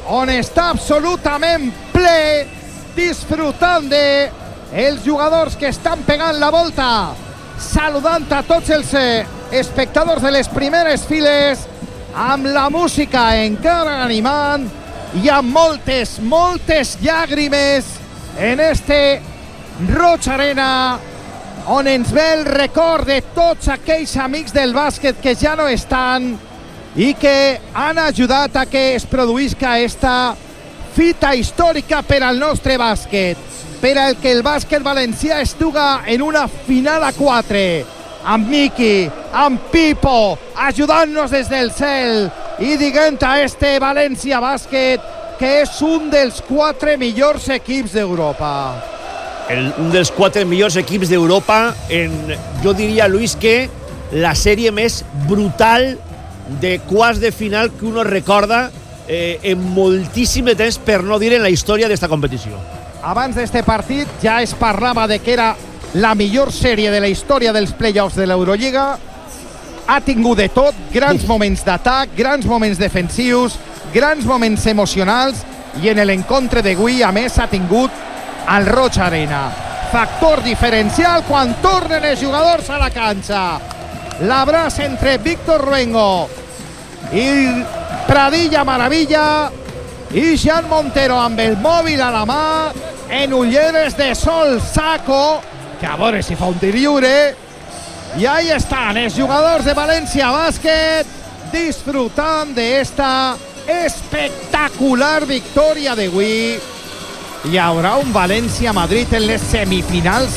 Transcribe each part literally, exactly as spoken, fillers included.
on està absolutament ple, disfrutant de els jugadors que estan pegant la volta, saludant a tots els espectadors de les primeres files, amb la música encara animant i amb moltes, moltes llàgrimes en este Roig Arena, on ens ve el record de tots aquells amics del bàsquet que ja no estan i que han ajudat a que es produïsca esta fita històrica per al nostre bàsquet, per al que el bàsquet valencià estuga en una final a quatre, amb Miqui, amb Pipo, ajudant-nos des del cel i dient a este València Bàsquet que és un dels quatre millors equips d'Europa. El, un dels quatre millors equips d'Europa en, jo diria, Luis, que la sèrie més brutal de quarts de final que uno recorda eh, en moltíssim de temps, per no dir en la història d'esta competició. Abans d'este partit ja es parlava de que era la millor sèrie de la història dels play-offs de l'Eurolliga. Ha tingut de tot, grans Uf. moments d'atac, grans moments defensius, grans moments emocionals, i en l'encontre d'avui, a més, ha tingut al Roig Arena. Factor diferencial quan tornen els jugadors a la canxa. L'abraç entre Víctor Ruengo i Pradilla Maravilla i Jean Montero amb el mòbil a la mà, en ulleres de sol saco, que a veure si fa un tir lliure. I ahí estan els jugadors de València Bàsquet disfrutant d'esta espectacular victòria d'avui. Hi haurà un València-Madrid en les semifinals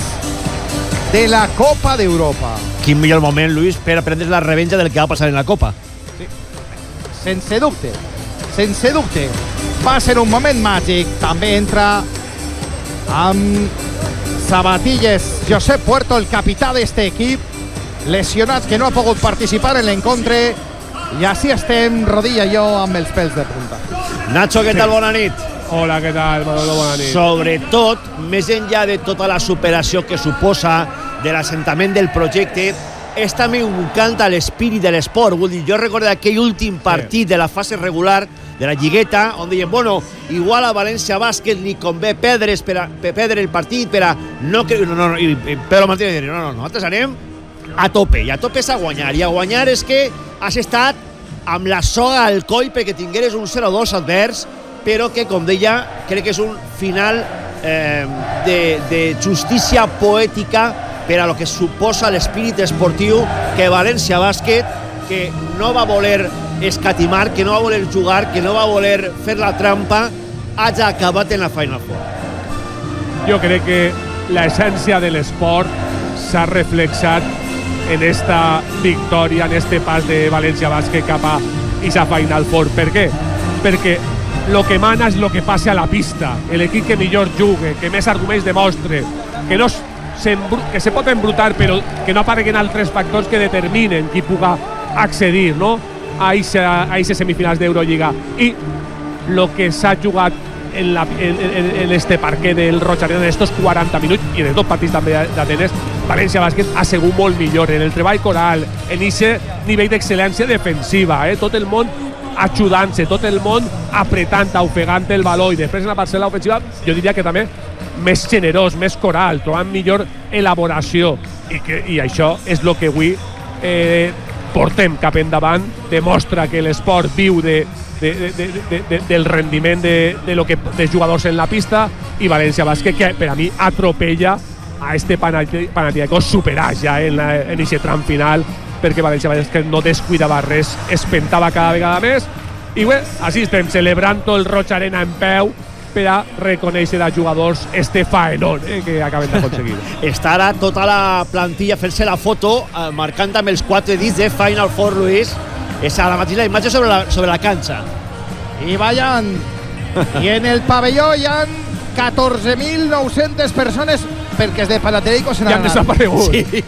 de la Copa d'Europa. Quin millor moment, Luis, per a prendre la revenja del que va passar en la Copa. Sí. Sense dubte, sense dubte. Va ser un moment màgic. També entra amb sabatilles Josep Puerto, el capità d'este equip, lesionats, que no ha pogut participar en l'encontre, i així estem, Rodilla i jo, amb els pèls de punta. Nacho, què tal? Bona nit. Hola, què tal, Manolo? Bona nit. Sobretot, més enllà de tota la superació que suposa de l'assentament del projecte, és també un cant a l'espírit de l'esport. Vull dir, jo recordo aquell últim partit de la fase regular de la Lligueta, on deien, bueno, igual a València Bàsquet li convé perdre, per a, per perdre el partit, per a no... no, no, no i Pedro Martínez deia, no, no, nosaltres anem a tope, i a tope és a guanyar, i a guanyar és que has estat amb la soga al coll perquè tingueres un zero dos advers, però que, com deia, crec que és un final eh, de, de justícia poètica per a lo que suposa l'espírit esportiu que València Bàsquet, que no va voler escatimar, que no va voler jugar, que no va voler fer la trampa, hagi acabat en la Final Four. Jo crec que l'essència de l'esport s'ha reflexat en esta victòria, en este pas de València Bàsquet cap a esa Final Four. Per què? Perquè lo que mana és lo que passa a la pista. L'equip que millor jugue, que més arguments demostre, que no que se pot embrutar, però que no apareguen altres factors que determinen qui puga accedir, no?, a aquestes semifinals d'Eurolliga. I el que s'ha jugat en, la, en, en, en este parquet del Roig Arena en estos quaranta minuts, i en els dos partits també d'Atenes, València Bàsquet ha sigut molt millor en el treball coral, en aquest nivell d'excel·lència defensiva, eh? Tot el món ajudant-se, tot el món apretant, ofegant el valor, i després en la parcel·la ofensiva jo diria que també més generós, més coral, trobant millor elaboració, i, que, i això és el que avui eh, portem cap endavant, demostra que l'esport viu de, de, de, de, de, de, del rendiment de, de lo que de jugadors en la pista, i València Bàsquet, que per a mi atropella a este Panathinaikos, superat ja en aquest tram final, perquè València Bàsquet no descuidava res, es pentava cada vegada més, i bé, així estem celebrant tot el Roig Arena en peu per a reconèixer als jugadors este faenón eh, que acaben d'aconseguir. Està ara tota la plantilla fent-se la foto, eh, marcant amb els quatre dits de Final Four, Luis. És a la mateixa imatge sobre la, sobre la canxa. I vayan, i en el pavelló hi ha catorze mil nou-centes persones, perquè els de Panathinaikos ja han desaparegut. Sí.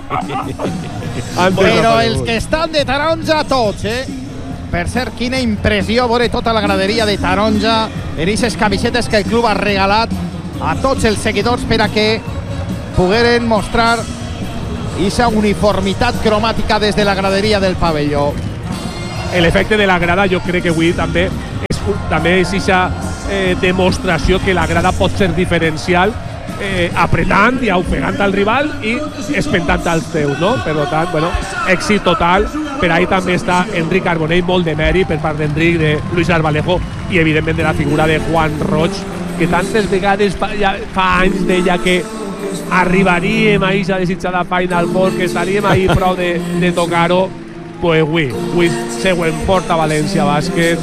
Però els que estan de taronja tots, eh? Per cert, quina impressió veure tota la graderia de taronja en aquestes camisetes que el club ha regalat a tots els seguidors per a que pogueren mostrar aquesta uniformitat cromàtica des de la graderia del pavelló. L'efecte de la grada jo crec que avui també és també és aquesta eh, demostració que la grada pot ser diferencial, eh, apretant i ofegant al rival i espentant als teus, no? Per tant, bueno, èxit total. Per ahí també està Enric Carbonell, molt de mèrit per part d'Enric, de Luis Arbalejo i evidentment de la figura de Juan Roig, que tantes vegades fa, ja, fa anys deia que arribaríem a aquesta desitjada Final Four, que estaríem ahí prou de, de tocar-ho. Pues avui, avui següent porta València Bàsquet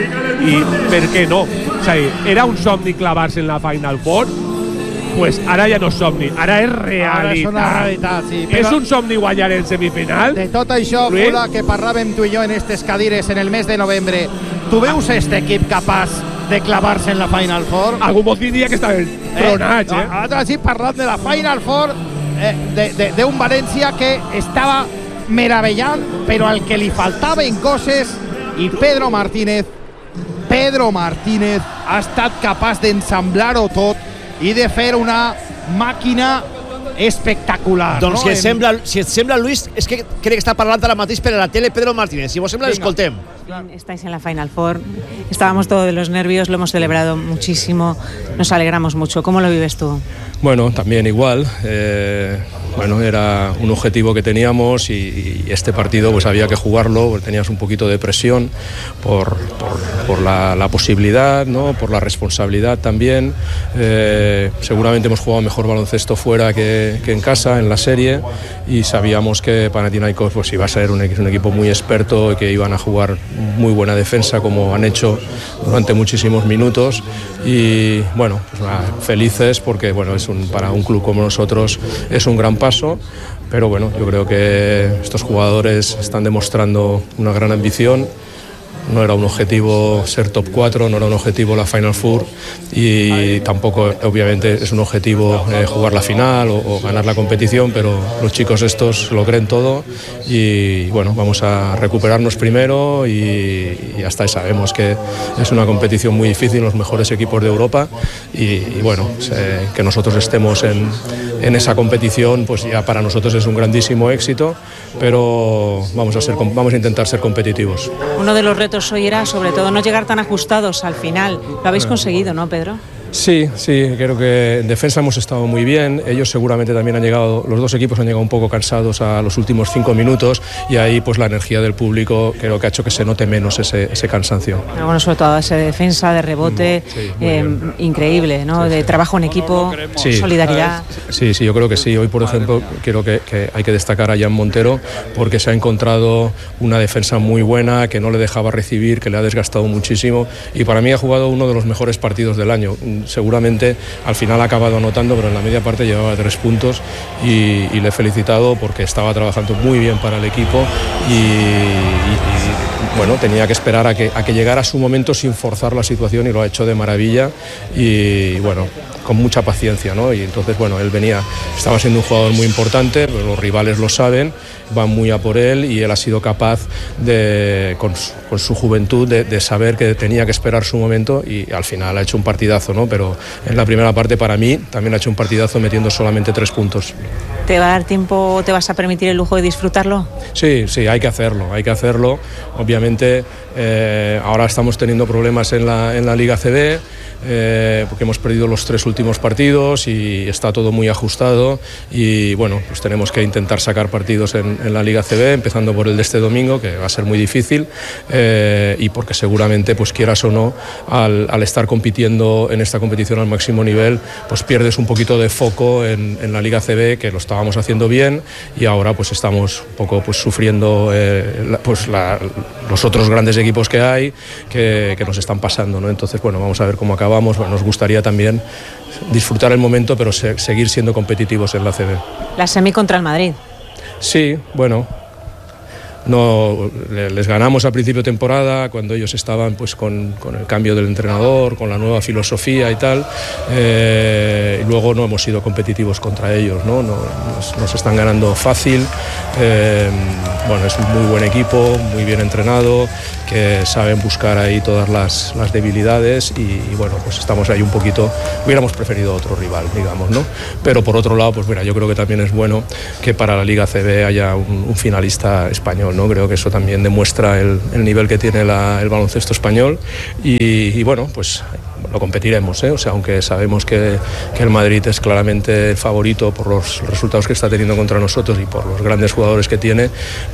i per què no? O sigui, era un somni clavar-se en la Final Four, pues ara ja no és somni, ara és realitat. Ara és una realitat, sí. És un somni guanyar en semifinal. De tot això, Fula, que parlàvem tu i jo en estes cadires en el mes de novembre, tu veus aquest equip capaç de clavar-se en la Final Four? Algú pot dir que està tronats, eh? Ara sí, parlant de la Final Four, eh, d'un València que estava meravellant, però al que li faltaven coses, i Pedro Martínez, Pedro Martínez ha estat capaç d'ensamblar-ho tot i de fer una màquina espectacular. Doncs no? si, et sembla, si et sembla, Luis, és que crec que està parlant ara mateix per a la tele Pedro Martínez. Si vos sembla, l'escoltem. Estáis en la Final Four, estábamos todos de los nervios, lo hemos celebrado muchísimo, nos alegramos mucho. ¿Cómo lo vives tú? Bueno, también igual. Eh, bueno, era un objetivo que teníamos y, y este partido pues había que jugarlo, porque tenías un poquito de presión por, por, por la, la posibilidad, ¿no? Por la responsabilidad también. Eh, seguramente hemos jugado mejor baloncesto fuera que, que en casa, en la serie, y sabíamos que Panathinaikos pues iba a ser un, un equipo muy experto y que iban a jugar muy buena defensa como han hecho durante muchísimos minutos y bueno, pues nada, felices porque bueno, es un, para un club como nosotros es un gran paso, pero bueno, yo creo que estos jugadores están demostrando una gran ambición. No era un objetivo ser top cuatro, no era un objetivo la Final Four y tampoco obviamente es un objetivo eh, jugar la final o, o ganar la competición, pero los chicos estos lo creen todo y bueno, vamos a recuperarnos primero y, y hasta ahí sabemos que es una competición muy difícil, los mejores equipos de Europa y, y bueno, eh, que nosotros estemos en, en esa competición pues ya para nosotros es un grandísimo éxito, pero vamos a, ser, vamos a intentar ser competitivos. Uno de los retos hoy era sobre todo no llegar tan ajustados al final. Lo habéis conseguido, ¿no, Pedro? Sí, sí, creo que en defensa hemos estado muy bien. Ellos seguramente también han llegado, los dos equipos han llegado un poco cansados a los últimos cinco minutos y ahí pues la energía del público creo que ha hecho que se note menos ese, ese cansancio. Pero bueno, sobre todo esa defensa de rebote, sí, eh, increíble, ¿no? Sí, de sí. Trabajo en equipo, sí. Solidaridad. Sí, sí, yo creo que sí. Hoy, por ejemplo, creo que, que hay que destacar a Jan Montero porque se ha encontrado una defensa muy buena, que no le dejaba recibir, que le ha desgastado muchísimo y para mí ha jugado uno de los mejores partidos del año. Seguramente al final ha acabado anotando, pero en la media parte llevaba tres puntos y, y le he felicitado porque estaba trabajando muy bien para el equipo y, y, y bueno, tenía que esperar a que, a que llegara su momento sin forzar la situación y lo ha hecho de maravilla y bueno, con mucha paciencia, ¿no? Y entonces bueno, él venía, estaba siendo un jugador muy importante, pero los rivales lo saben, van muy a por él y él ha sido capaz de, con su, con su juventud de, de saber que tenía que esperar su momento y al final ha hecho un partidazo, ¿no? Pero en la primera parte para mí también ha hecho un partidazo metiendo solamente tres puntos. ¿Te va a dar tiempo, te vas a permitir el lujo de disfrutarlo? Sí, sí, hay que hacerlo, hay que hacerlo. Obviamente eh, ahora estamos teniendo problemas en la, en la Liga C B, eh, porque hemos perdido los tres últimos partidos y está todo muy ajustado y bueno, pues tenemos que intentar sacar partidos en, en la Liga C B, empezando por el de este domingo, que va a ser muy difícil eh, y porque seguramente, pues quieras o no, al, al estar compitiendo en esta competición al máximo nivel, pues pierdes un poquito de foco en, en la Liga C B, que lo estábamos haciendo bien y ahora pues estamos un poco pues sufriendo eh, la, pues la, los otros grandes equipos que hay que, que nos están pasando, ¿no? Entonces bueno, vamos a ver cómo acabamos. Bueno, nos gustaría también disfrutar el momento, pero se, seguir siendo competitivos en la C B. La semi contra el Madrid. Sí, bueno, no les ganamos a principio de temporada cuando ellos estaban pues con, con el cambio del entrenador, con la nueva filosofía y tal, eh, y luego no hemos sido competitivos contra ellos, ¿no? No nos, nos están ganando fácil. Eh, bueno, es un muy buen equipo, muy bien entrenado, que saben buscar ahí todas las, las debilidades y, y bueno, pues estamos ahí un poquito, hubiéramos preferido otro rival, digamos, ¿no? Pero por otro lado, pues mira, yo creo que también es bueno que para la Liga C B haya un, un finalista español. español, ¿no? Creo que eso también demuestra el, el nivel que tiene la, el baloncesto español y, y bueno, pues lo competiremos, ¿eh? O sea, aunque sabemos que, que el Madrid es claramente el favorito por los resultados que está teniendo contra nosotros y por los grandes jugadores que tiene,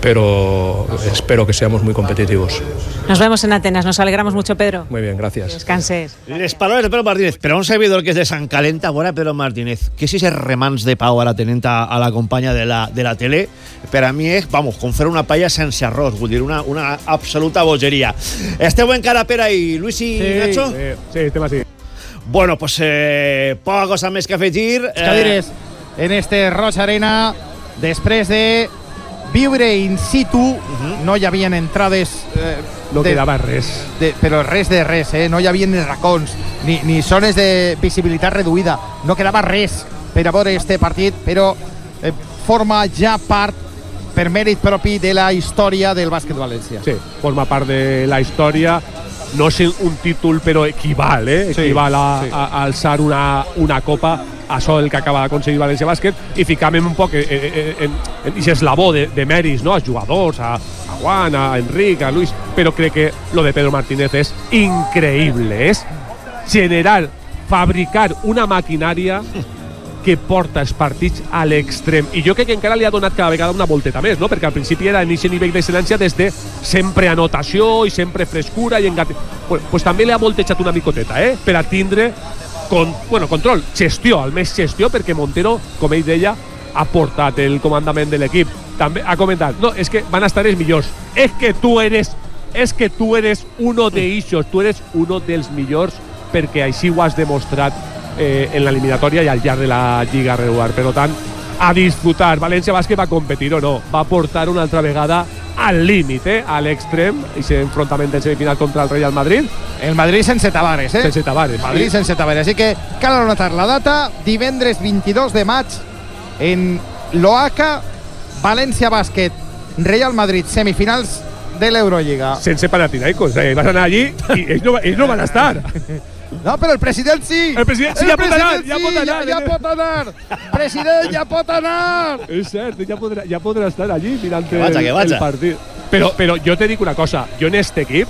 pero espero que seamos muy competitivos. Nos vemos en Atenas, nos alegramos mucho, Pedro. Muy bien, gracias. Descanses. Les paraules de Pedro Martínez, però un servidor que és de Sant Calenta, bona Pedro Martínez, que si és remans de pau ara tenint a, a la companya de la, de la tele, per a mi és, vamos, com fer una paella sense arròs, vull dir, una, una absoluta bogeria. Esteu encara per ahí, Luis i Sí, Nacho? sí, sí, estem així. Bueno, pues eh, poca cosa més que afegir. Els cadires en este Roig Arena, després de viure in situ, uh-huh. no hi havia entrades... Eh, no de, quedava res. De, però res de res, eh? No hi havia ni racons, ni, ni zones de visibilitat reduïda. No quedava res per a veure este partit, però eh, forma ja part, per mèrit propi, de la història del bàsquet valencià. Sí, forma part de la història. No és un títol, però equival, eh? Sí, equival a, sí. a, a alçar una, una copa, a això el que acaba d'aconseguir València Bàsquet, i ficar-me un poc en, en, en aquest eslabó de, de mèrits, no? Als jugadors, a, a Juan, a Enric, a Luis, però crec que lo de Pedro Martínez és increïble, és generar, fabricar una maquinària que porta els partits a l'extrem. I jo crec que encara li ha donat cada vegada una volteta més, no? Perquè al principi era en aquest nivell d'excel·lència des de sempre anotació i sempre frescura i engat... pues, pues també li ha voltejat una micoteta, eh? Per a tindre con, bueno, control, gestió, almenys gestió, perquè Montero, com ell deia, ha portat el comandament de l'equip. També ha comentat, no, és que van a estar els millors. És que tu eres, és que tu eres uno de ells, tu eres uno dels millors, perquè així ho has demostrat Eh, en la eliminatòria i al llarg de la lliga regular. Per tant, a disfrutar. València Bàsquet va competir o no, va portar una altra vegada al límit, eh? A l'extrem, i aquest enfrontament de semifinal contra el Real Madrid. El Madrid sense Tavares, eh? Sense Tavares. Madrid sí. sense Tavares. Així que cal anotar la data, divendres vint-i-dos de maig, en l'Oaca, València Bàsquet, Real Madrid, semifinals de l'Eurolliga. Sense Panathinaikos. Eh? Vas anar allí i ells no, ells no van estar. No, però el president sí. El president sí, el ja pot anar, sí, ja pot anar. Ja, ja pot anar. President, ja pot anar. És cert, ja podrà, ja podrà estar allí mirant que vaja, que vaja. el partit. Però, però jo te dic una cosa, jo en este equip,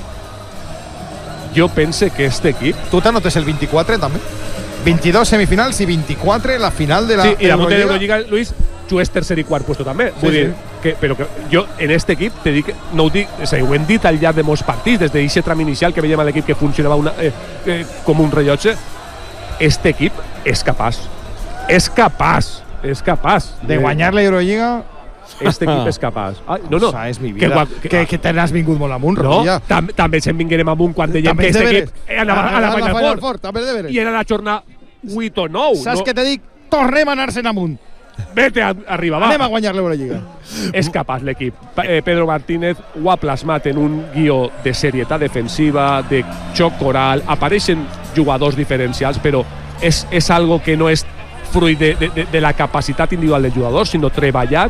jo pense que este equip... Tu t'anotes el vint-i-quatre, també? vint-i-dos semifinals i vint-i-quatre la final de la Sí, i la de l'Eurolliga, Luis, tu és tercer i quart puesto també. Sí, Vull sí. dir, que, però que jo en este equip te dic, no ho dic, o sigui, ho hem dit al llarg de molts partits, des d'aquest tram inicial que veiem a l'equip que funcionava una, eh, eh, com un rellotge, este equip és capaç. És capaç. És capaç. de guanyar l'Eurolliga. Este equip és capaç. Ai, no, no. O sea, és mi vida. Que, Que, que, que te n'has vingut molt amunt, no, Rodilla. tam, també se'n vinguérem amunt quan dèiem També que és de este veres. equip anava a la Final Four. També és de veres. I era la jornada vuit o nou. Saps no? què te dic? Tornem a anar-se'n amunt. Vete a, arriba, va. Anem a guanyar l'Eurolliga. És capaç l'equip. Eh, Pedro Martínez ho ha plasmat en un guió de serietat defensiva, de xoc coral, apareixen jugadors diferencials, però és, és algo que no és fruit de, de, de la capacitat individual del jugador, sinó treballat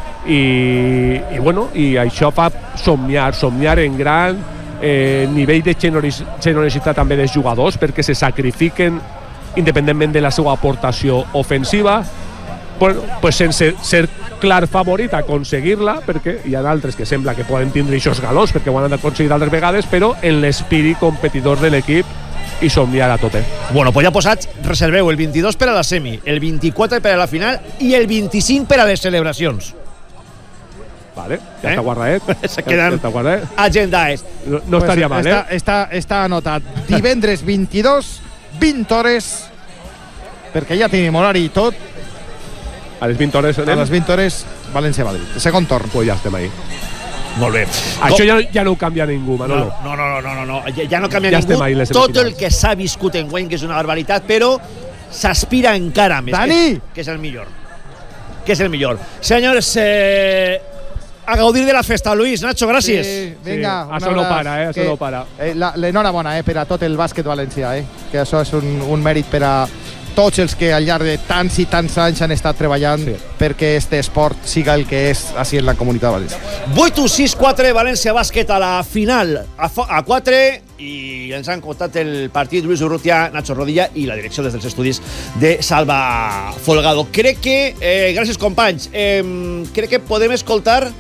i, i, bueno, i això fa somniar, somniar en gran, eh, nivell de generos, generositat també dels jugadors, perquè se sacrifiquen independentment de la seva aportació ofensiva. Bueno, pues sense ser clar favorit a aconseguir-la, perquè hi ha altres que sembla que poden tindre aquests galons perquè ho han aconseguit altres vegades, però en l'espírit competidor de l'equip i somniar a tope. Bueno, pues ja posats, reserveu el vint-i-dos per a la semi, el vint-i-quatre per a la final i el vint-i-cinc per a les celebracions. Vale, ja Eh? està guardaet. Se queden ja està guardaet. agendaes. No, no Pues estaria mal, està, eh? està, està anotat. Divendres vint-i-dos, vint hores, perquè ja tenim horari i tot. A les vint hores A anem? les vint hores, València-Madrid. Segon torn. Pues ja estem ahí. Molt bé. Això ja, ja no ho canvia ningú, Manolo. No, no, no, no, no, no. Ja, ja no canvia Ja ningú. estem ahí, les Tot semifinals. el que s'ha viscut en guany, que és una barbaritat, però s'aspira encara més. Dani! Que, que és el millor. Que és el millor. Senyors, eh, a gaudir de la festa. Luis, Nacho, gràcies. Sí, vinga, Sí, això no para, eh, això no para. Eh, la- L'enhorabona eh, per a tot el bàsquet valencià, eh, que això és un, un mèrit per a tots els que al llarg de tants i tants anys han estat treballant Sí. perquè este esport siga el que és així en la comunitat valenciana. vuit sis quatre, València Bàsquet a la final a, fo- a quatre, i ens han contat el partit Luis Urrutia, Nacho Rodilla i la direcció des dels estudis de Salva Folgado. Crec que, eh, gràcies companys, eh, crec que podem escoltar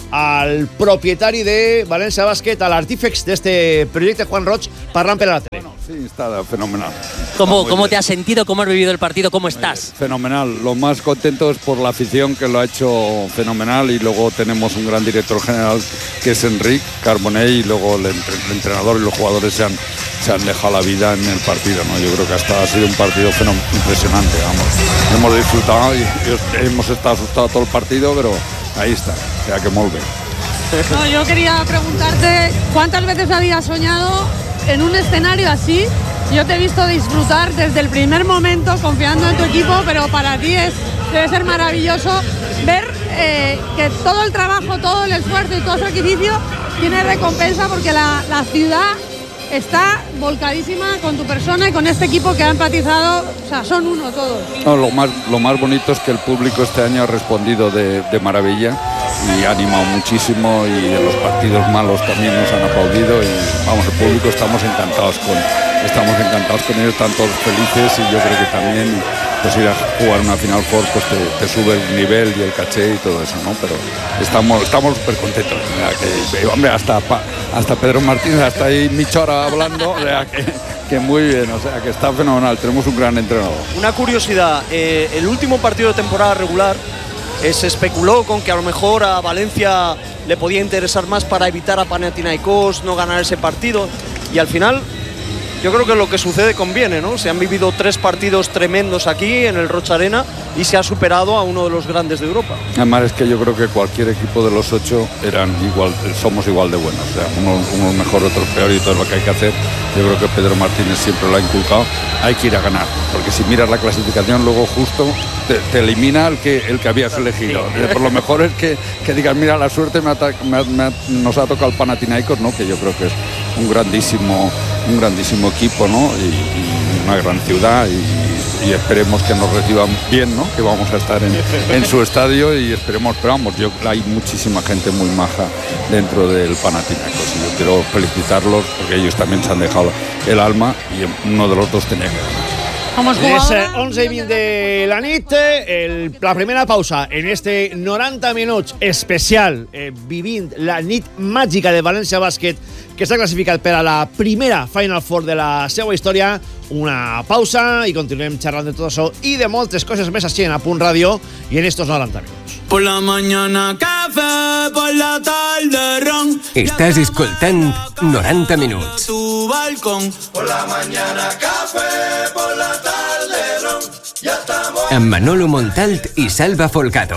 al propietari de València Bàsquet, a l'artífex d'este projecte, Juan Roig, parlant per a la tele. Bueno, sí, está fenomenal. ¿Cómo, Está ¿Cómo bien. te has sentido? ¿Cómo has vivido el partido? ¿Cómo estás? Fenomenal. Lo más contento es por la afición, que lo ha hecho fenomenal, y luego tenemos un gran director general que es Enric Carbonell, y luego el, entre, el entrenador y los jugadores se han, se han dejado la vida en el partido, ¿no? Yo creo que hasta ha sido un partido fenomenal, impresionante, vamos. Hemos disfrutado y, y hemos estado asustados todo el partido, pero ahí está, o sea que muy bien. No, yo quería preguntarte cuántas veces habías soñado en un escenario así. Yo te he visto disfrutar desde el primer momento confiando en tu equipo, pero para ti es, debe ser maravilloso ver eh, que todo el trabajo, todo el esfuerzo y todo el sacrificio tiene recompensa, porque la, la ciudad está volcadísima con tu persona y con este equipo que ha empatizado. O sea, son uno todos. No, lo más, lo más bonito es que el público este año ha respondido de, de maravilla y ha animado muchísimo, y en los partidos malos también nos han aplaudido, y vamos, el público estamos encantados con, estamos encantados con ellos, están todos felices, y yo creo que también pues ir a jugar una Final Four pues te, te sube el nivel y el caché y todo eso, ¿no? Pero estamos estamos súper contentos, o sea, que, hombre, hasta, hasta Pedro Martínez, hasta ahí Michora hablando, o sea, que, que muy bien, o sea, que está fenomenal, tenemos un gran entrenador. Una curiosidad, eh, el último partido de temporada regular eh, se especuló con que a lo mejor a Valencia le podía interesar más para evitar a Panathinaikos no ganar ese partido, y al final yo creo que lo que sucede conviene, ¿no? Se han vivido tres partidos tremendos aquí en el Roig Arena y se ha superado a uno de los grandes de Europa. Además es que yo creo que cualquier equipo de los ocho eran igual, somos igual de buenos, o sea, unos, unos mejor, otros peor, y todo lo que hay que hacer. Yo creo que Pedro Martínez siempre lo ha inculcado, hay que ir a ganar, porque si miras la clasificación luego justo te, te elimina el que, el que habías elegido. Por lo mejor es que, que digas, mira, la suerte me ha, me ha, me ha, nos ha tocado el Panathinaikos, ¿no? Que yo creo que es un grandísimo, un grandísimo equipo, ¿no? Y, y una gran ciudad, y, y esperemos que nos reciban bien, ¿no? Que vamos a estar en, en su estadio, y esperemos, pero vamos, yo, hay muchísima gente muy maja dentro del Panathinaikos, y yo quiero felicitarlos porque ellos también se han dejado el alma, y uno de los dos tenía que ganar. Les onze i vint de la nit, el, la primera pausa en este noranta minuts especial, eh, vivint la nit màgica de València Bàsquet, que s'ha classificat per a la primera Final Four de la seva història. Una pausa i continuem xerrant de tot això i de moltes coses més així en A Punt Ràdio i en estos noranta minuts. Por la mañana café, por la tarde ron. Estás escoltant noranta minuts. Tu balcón. Por la mañana café, por la tarde ron. Ya estamos. Amb Manolo Montalt i Salva Folgado.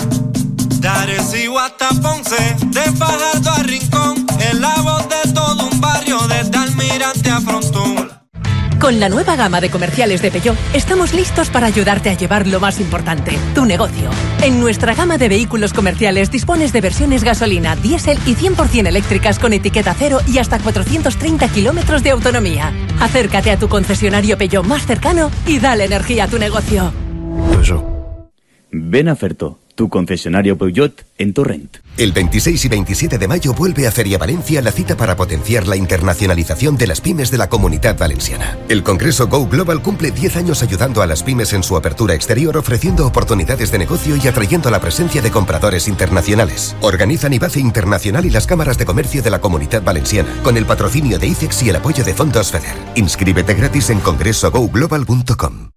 De Arecibo hasta Ponce, de Fajardo a Rincón, en la voz de todo un barrio, desde Almirante a Frontón. Con la nueva gama de comerciales de Peugeot, estamos listos para ayudarte a llevar lo más importante, tu negocio. En nuestra gama de vehículos comerciales dispones de versiones gasolina, diésel y cien por ciento eléctricas con etiqueta cero y hasta cuatrocientos treinta kilómetros de autonomía. Acércate a tu concesionario Peugeot más cercano y dale energía a tu negocio. Peugeot. Ven a Ferto, tu concesionario Peugeot en Torrent. El veintiséis y veintisiete de mayo vuelve a Feria Valencia la cita para potenciar la internacionalización de las pymes de la Comunidad Valenciana. El Congreso Go Global cumple diez años ayudando a las pymes en su apertura exterior, ofreciendo oportunidades de negocio y atrayendo la presencia de compradores internacionales. Organizan Ibace Internacional y las cámaras de comercio de la Comunidad Valenciana, con el patrocinio de ICEX y el apoyo de Fondos FEDER. Inscríbete gratis en congreso go global punto com.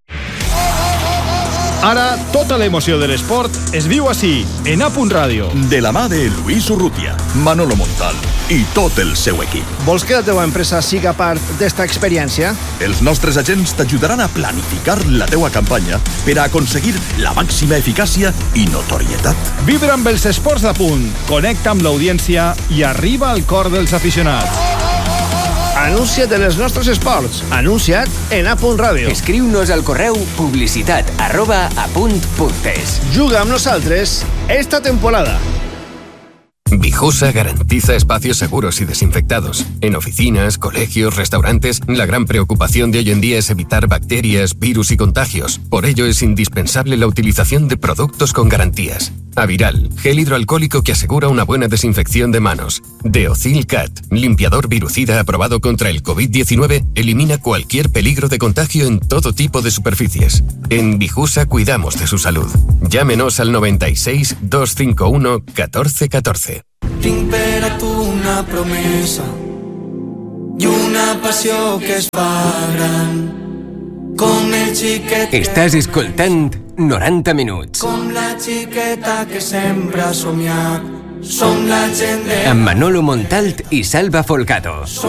Ara, tota l'emoció de l'esport es viu així, en A Punt Ràdio. De la mà de Luis Urrutia, Manolo Montal i tot el seu equip. Vols que la teva empresa siga part d'esta experiència? Els nostres agents t'ajudaran a planificar la teua campanya per a aconseguir la màxima eficàcia i notorietat. Vibra amb els esports d'A Punt, connecta amb l'audiència i arriba al cor dels aficionats. Anuncia't en els nostres esports. Anuncia't en A Punt Ràdio. Escriu-nos al correu publicitat arroba apunt.es. Juga amb nosaltres esta temporada. Vijosa garantiza espacios seguros y desinfectados. En oficinas, colegios, restaurantes, la gran preocupación de hoy en día es evitar bacterias, virus y contagios. Por ello es indispensable la utilización de productos con garantías. Aviral, gel hidroalcohólico que asegura una buena desinfección de manos. Deocil Cat, limpiador virucida aprobado contra el covid diecinueve, elimina cualquier peligro de contagio en todo tipo de superficies. En Bijusa cuidamos de su salud. Llámenos al noventa y seis, doscientos cincuenta y uno, catorce catorce. Tinc per a tu una promesa i una passió que es fa gran com el xiquet. Estàs escoltant noranta minuts. Com la xiqueta que sempre ha somiat. Som la gent de... Amb Manolo Montalt i Salva Folgado.